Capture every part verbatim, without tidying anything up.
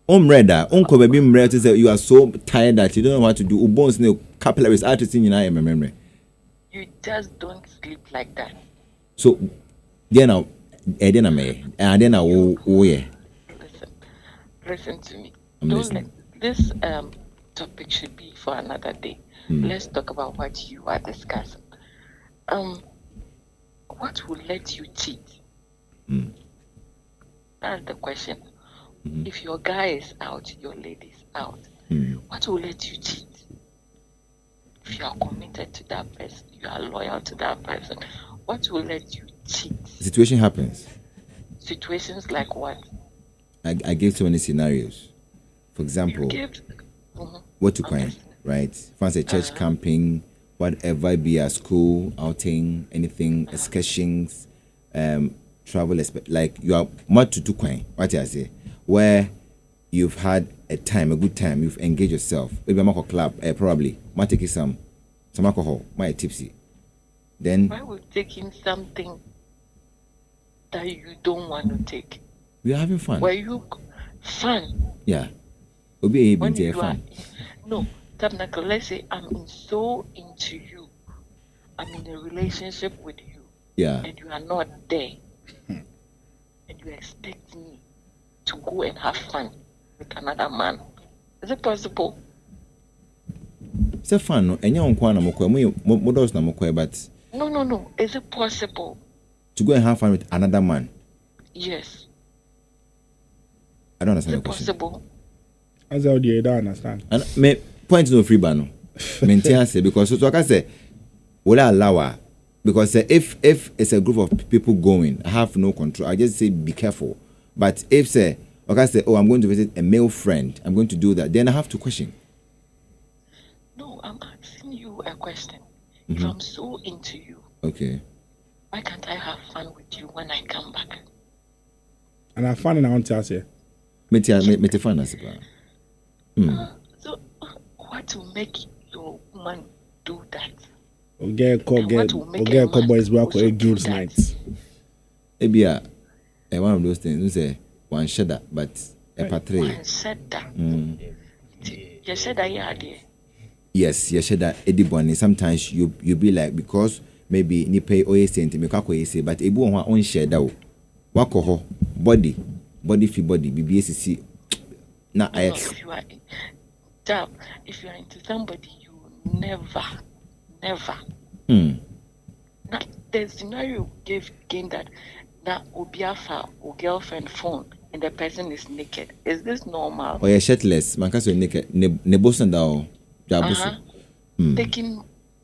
Um, redder, uncle, baby, to say you are so tired that you don't know what to do. Bones, no capillaries, artists in your memory. You just don't sleep like that. So, then I, then I may, and then I will, oh yeah. Listen, listen to me. I'm don't listening. Let, this um topic should be for another day. Mm. Let's talk about what you are discussing. Um, what will let you cheat? Mm. That's the question. Mm-hmm. If your guy is out, your lady is out, mm. what will let you cheat? If you are committed to that person, you are loyal to that person, what will let you cheat? Situation happens. Situations like what? I, I gave so many scenarios. For example, gave, mm-hmm. what to find, right? Fancy church uh-huh. camping, whatever, be a school outing, anything, uh-huh. excursions, um, travel, like you are much to do, what I say. Where you've had a time, a good time, you've engaged yourself. Maybe I'm a club, uh, probably. Might take some, some alcohol, might tipsy. Then why would taking something that you don't want to take? We're having fun. Were you fun? Yeah. We'll be able to have fun. No, Tabnaka, let's say I'm so into you. I'm in a relationship with you. Yeah. And you are not there. and you expect me to go and have fun with another man. Is it possible? It's a fun, no? And you don't but no, no, no. Is it possible to go and have fun with another man? Yes. I don't understand Is it the question. Possible? As I do, I don't understand. And me point no free ban. Maintain say because so I can say, will I allow her? Because uh, if if it's a group of people going, I have no control. I just say be careful. But if say, okay, say, oh, I'm going to visit a male friend, I'm going to do that, then I have to question. No, I'm asking you a question. Mm-hmm. If I'm so into you, okay, why can't I have fun with you when I come back? And I found I want to say, me tia me me fun as well. So, what will make your woman do that? Okay, call get okay, call boys work for a girls' nights. Maybe a one of those things. You say one shedder, but a patre. One shedder. Mm. You said that you had it. Yes, you said that Eddie sometimes you you be like because maybe ni pay oye senti me kwa koye say but ebu on on share that wako ho body body fi body B B S C na no, no, if you are Jab, if you are into somebody you never never hmm now the scenario you gave again that na obiafa or girlfriend phone and the person is naked. Is this normal? Or you're shirtless, man can say naked ne bosun da uh-huh. mm. Taking,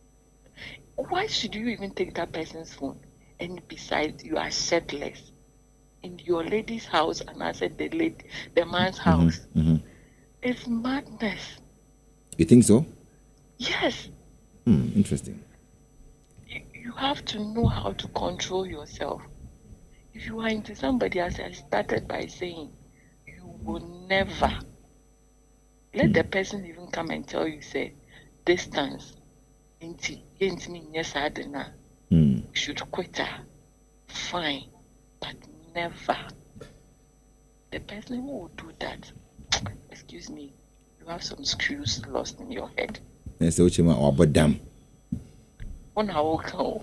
why should you even take that person's phone? And besides, you are shirtless in your lady's house, and I said the lady, the man's house. Mm-hmm. Mm-hmm. It's madness. You think so? Yes. Hmm. Interesting. You, you have to know how to control yourself. If you are into somebody, as I started by saying, you will never. Let the person even come and tell you, say, distance, inti, inti, yes, I don't know. You should quit her. Fine. But never. The person who will do that, excuse me, you have some screws lost in your head. Yes, what you want about them. On our account.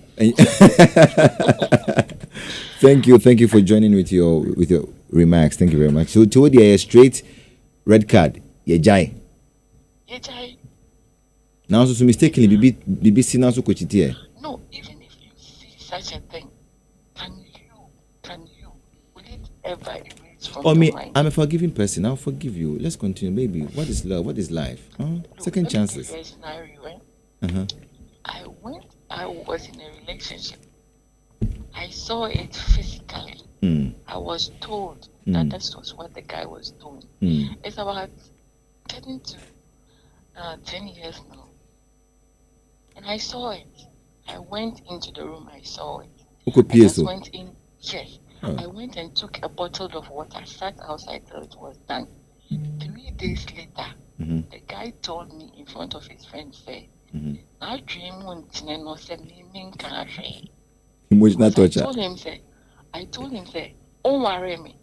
Thank you, thank you for joining with your with your remarks. Thank you very much. So toward the straight red card. Yejai. Yejai. Now, so mistakenly, B B B B C now so coach it here. No, even if you see such a thing, can you, can you, will it ever erase from oh, your me, mind? I'm a forgiving person. I'll forgive you. Let's continue, baby. What is love? What is life? Huh? Look, Second let chances. Me give you a scenario, eh? Uh-huh. I went. I was in a relationship. I saw it physically. Mm. I was told mm. that this was what the guy was doing. Mm. It's about getting to uh, ten years now. And I saw it. I went into the room, I saw it. Okay, I just went in, yes. Oh. I went and took a bottle of water, sat outside till it was done. Three days later, mm-hmm. the guy told me in front of his friends, say, I dream when Tineno said, Emotional torture. I told him, say, I told him, say, don't worry me.